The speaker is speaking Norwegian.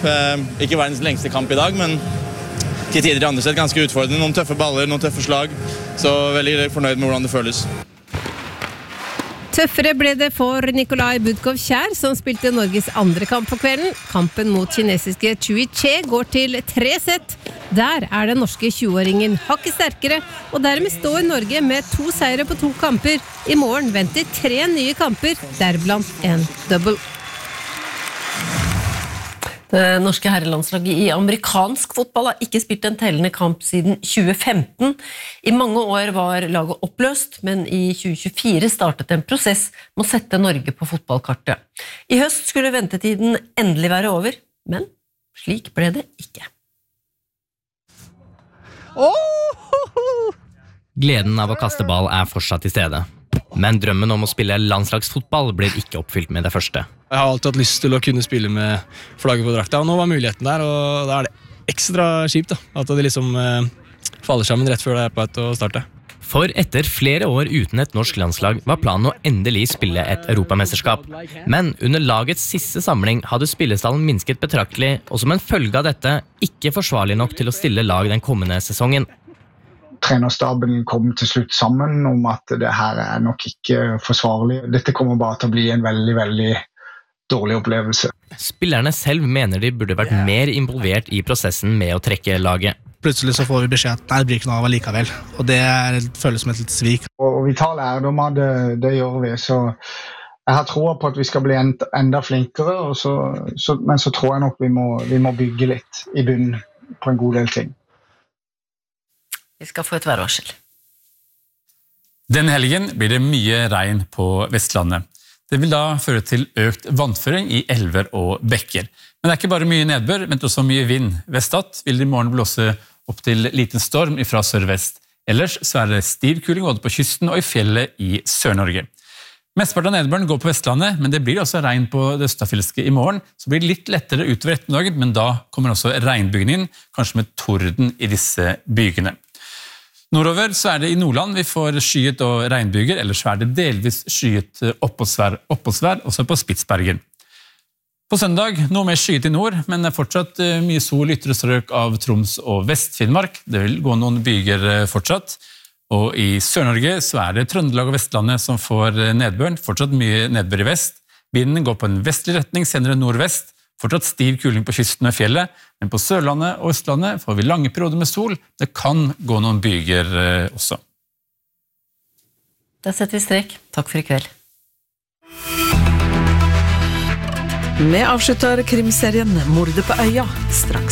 Ikke verdens lengste kamp I dag, men til tider I andre sett ganske utfordrende. Noen tøffe baller, noen tøffe slag, så veldig fornøyd med hvordan det føles. Tøffere ble det for Nikolai Budkov Kjær, som spilte Norges andre kamp på kvelden. Kampen mot kinesiske Chui Che går til 3 sett. Der den norske 20-åringen hakket sterkere, og dermed står Norge med 2 seire på 2 kamper. I morgen venter 3 nye kamper, deriblant en double. Det norske herrelandslaget I amerikansk fotball har ikke spilt en tellende kamp siden 2015. I mange år var laget oppløst, men I 2024 startet en prosess med å sette Norge på fotballkartet. I høst skulle ventetiden endelig være over, men slik ble det ikke. Gleden av å kaste ball fortsatt til stede. Men drømmen om å spille landslagsfotball blir ikke oppfylt med det første. Jeg har alltid hatt lyst til å kunne spille med flagget på drakta, og nå var muligheten der, og da det ekstra kjipt da, at det liksom faller sammen rett før det på vei til å starte. For etter flere år uten et norsk landslag var planen å endelig spille et europamesterskap. Men under lagets siste samling hadde spillestallen minsket betraktelig, og som en følge av dette ikke forsvarlig nok til å stille lag den kommende sesongen. Trenerstaben kom til slutt sammen om at det her nok ikke forsvarlig. Dette kommer bare til å bli en veldig, veldig dårlig opplevelse. Spillerne selv mener de burde vært mer involvert I prosessen med å trekke laget. Plutselig så får vi beskjed at nei, det blir ikke noe av allikevel, og det føles som et litt svik. Og vi tar lærdom av det gjør vi, så jeg har troa på at vi skal bli enda flinkere, men så tror jeg nok vi må bygge litt I bunnen på en god del ting. Vi skal få et værvarsel. Denne helgen blir det mye regn på Vestlandet. Det vil da føre til økt vannføring I elver og bekker. Men det ikke bare mye nedbør, men også mye vind. Vestad vil det I morgen blåse opp til liten storm fra sør-vest. Ellers så det stiv kuling både på kysten og I fjellet I Sør-Norge. Mesteparten av nedbøren går på Vestlandet, men det blir også regn på det østafjelske I morgen, så blir det litt lettere utover ettermiddagen, men da kommer også regnbygen inn, kanskje med torden I disse bygene. Nordover så det I Nordland vi får skyet og regnbyger, ellers så det delvis skyet oppholdsvær, også på Spitsbergen. På søndag noe mer skyet I nord, men fortsatt mye sol I ytre strøk av Troms og Vest-Finnmark. Det vil gå noen byger fortsatt. Og I Sør-Norge så det Trøndelag og Vestlandet som får nedbøren, fortsatt mye nedbør I vest. Vinden går på en vestlig retning, senere nordvest. Fortsatt stiv kuling på kysten og fjellet, men på Sørlandet og Østlandet får vi lange perioder med sol. Det kan gå noen byger også. Da setter vi strek. Takk for I kveld. Vi avslutter krimserien Mordet på øya straks.